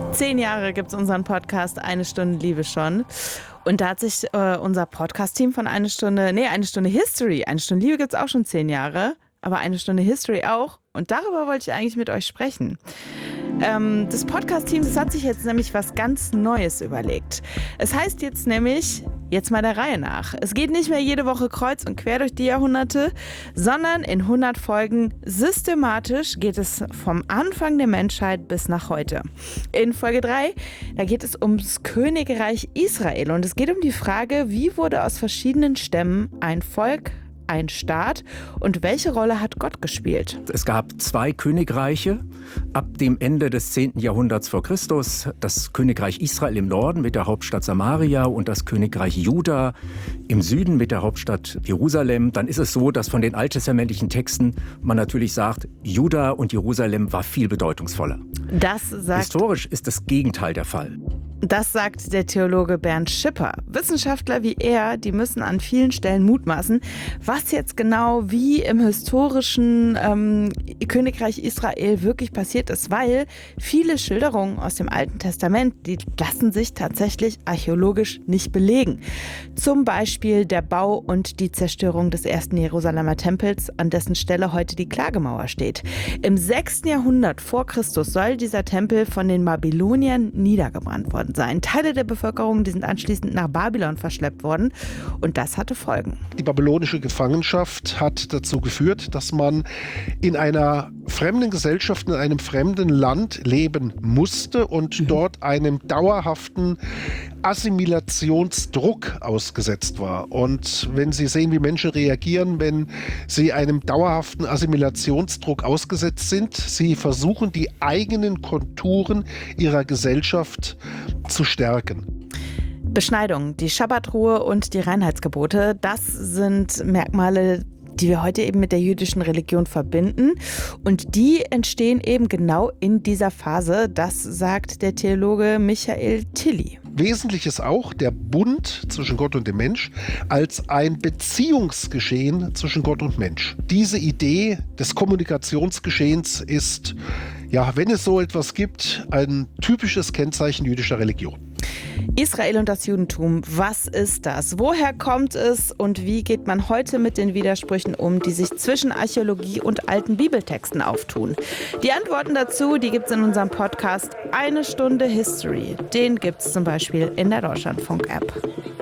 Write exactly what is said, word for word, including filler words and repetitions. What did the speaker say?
Zehn Jahre gibt es unseren Podcast Eine Stunde Liebe schon. Und da hat sich äh, unser Podcast-Team von Eine Stunde, nee, Eine Stunde History, Eine Stunde Liebe gibt es auch schon zehn Jahre, aber Eine Stunde History auch. Und darüber wollte ich eigentlich mit euch sprechen. Ähm, das Podcast-Team, das hat sich jetzt nämlich was ganz Neues überlegt. Es heißt jetzt nämlich, jetzt mal der Reihe nach, es geht nicht mehr jede Woche kreuz und quer durch die Jahrhunderte, sondern in hundert Folgen systematisch geht es vom Anfang der Menschheit bis nach heute. In Folge drei, da geht es ums Königreich Israel und es geht um die Frage, wie wurde aus verschiedenen Stämmen ein Volk, ein Staat und welche Rolle hat Gott gespielt? Es gab zwei Königreiche ab dem Ende des zehnten Jahrhunderts vor Christus. Das Königreich Israel im Norden mit der Hauptstadt Samaria und das Königreich Juda im Süden mit der Hauptstadt Jerusalem. Dann ist es so, dass von den alttestamentlichen Texten man natürlich sagt, Juda und Jerusalem war viel bedeutungsvoller. Das sagt Historisch ist das Gegenteil der Fall. Das sagt der Theologe Bernd Schipper. Wissenschaftler wie er, die müssen an vielen Stellen mutmaßen, was jetzt genau wie im historischen ähm, Königreich Israel wirklich passiert ist, weil viele Schilderungen aus dem Alten Testament, die lassen sich tatsächlich archäologisch nicht belegen. Zum Beispiel der Bau und die Zerstörung des ersten Jerusalemer Tempels, an dessen Stelle heute die Klagemauer steht. Im sechsten Jahrhundert vor Christus soll dieser Tempel von den Babyloniern niedergebrannt worden sein. Teile der Bevölkerung, die sind anschließend nach Babylon verschleppt worden und das hatte Folgen. Die babylonische Gefangenschaft hat dazu geführt, dass man in einer fremden Gesellschaft, in einem fremden Land leben musste und mhm. dort einem dauerhaften Assimilationsdruck ausgesetzt war. Und wenn Sie sehen, wie Menschen reagieren, wenn sie einem dauerhaften Assimilationsdruck ausgesetzt sind, sie versuchen, die eigenen Konturen ihrer Gesellschaft zu stärken. Beschneidung, die Schabbatruhe und die Reinheitsgebote, das sind Merkmale, die wir heute eben mit der jüdischen Religion verbinden. Und die entstehen eben genau in dieser Phase. Das sagt der Theologe Michael Tilly. Wesentlich ist auch der Bund zwischen Gott und dem Mensch als ein Beziehungsgeschehen zwischen Gott und Mensch. Diese Idee des Kommunikationsgeschehens ist, ja, wenn es so etwas gibt, ein typisches Kennzeichen jüdischer Religion. Israel und das Judentum, was ist das? Woher kommt es und wie geht man heute mit den Widersprüchen um, die sich zwischen Archäologie und alten Bibeltexten auftun? Die Antworten dazu, die gibt es in unserem Podcast Eine Stunde History. Den gibt es zum Beispiel in der Deutschlandfunk-App.